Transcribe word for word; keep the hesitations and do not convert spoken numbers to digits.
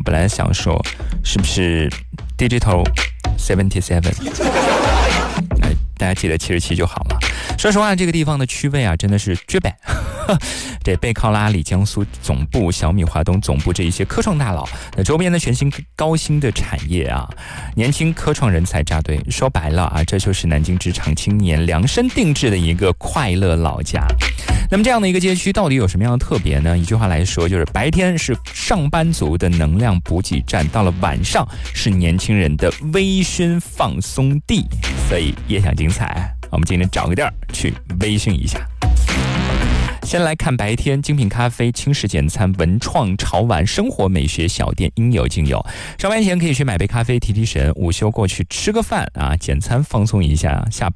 本来想说是不是 Digital 七十七， 哎，大家记得七十七就好了。说实话，这个地方的区位啊，真的是绝版。这背靠了阿里江苏总部、小米华东总部这一些科创大佬，那周边的全新高新的产业啊，年轻科创人才扎堆。说白了啊，这就是南京职场青年量身定制的一个快乐老家。那么这样的一个街区到底有什么样的特别呢？一句话来说，就是白天是上班族的能量补给站，到了晚上是年轻人的微醺放松地。所以夜想精彩，我们今天找个地儿去微醺一下。先来看白天，精品咖啡、轻食简餐、文创潮玩、生活美学小店应有尽有。上班前可以去买杯咖啡提提神，午休过去吃个饭啊，简餐放松一下。下